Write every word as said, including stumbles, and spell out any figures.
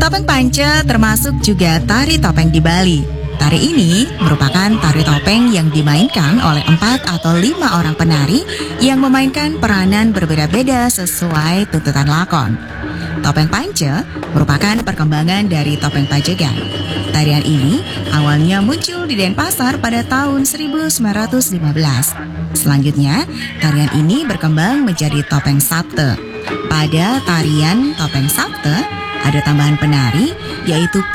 Topeng Pance termasuk juga tari topeng di Bali. Tari ini merupakan tari topeng yang dimainkan oleh empat atau lima orang penari yang memainkan peranan berbeda-beda sesuai tuntutan lakon. Topeng Pance merupakan perkembangan dari topeng Pajegan. Tarian ini awalnya muncul di Denpasar pada tahun seribu sembilan ratus lima belas. Selanjutnya, tarian ini berkembang menjadi topeng Sapte. Pada tarian topeng Sapte, ada tambahan penari, yaitu